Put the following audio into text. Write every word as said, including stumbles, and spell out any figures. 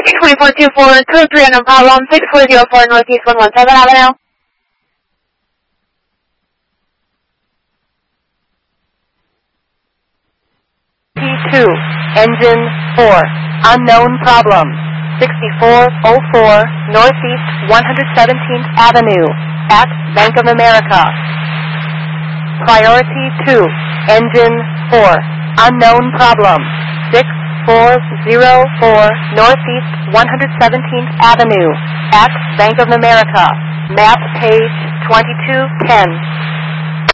twenty-four two four, code three unknown problem, six four zero four Northeast one one seven Avenue. P two, engine four, unknown problem, sixty-four oh four Northeast one hundred seventeenth Avenue, at Bank of America. Priority two, engine four, unknown problem, six four zero four Northeast one hundred seventeenth Avenue, at Bank of America. Map page twenty-two ten.